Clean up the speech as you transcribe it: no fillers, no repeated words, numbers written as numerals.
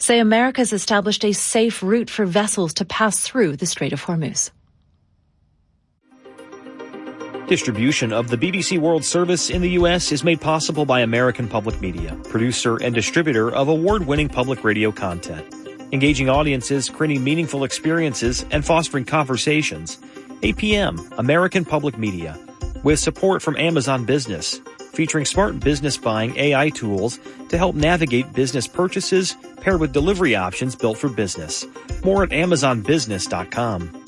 say America's established a safe route for vessels to pass through the Strait of Hormuz. Distribution of the BBC World Service in the U.S. is made possible by American Public Media, producer and distributor of award-winning public radio content. Engaging audiences, creating meaningful experiences, and fostering conversations. APM, American Public Media, with support from Amazon Business, featuring smart business buying AI tools to help navigate business purchases paired with delivery options built for business. More at AmazonBusiness.com.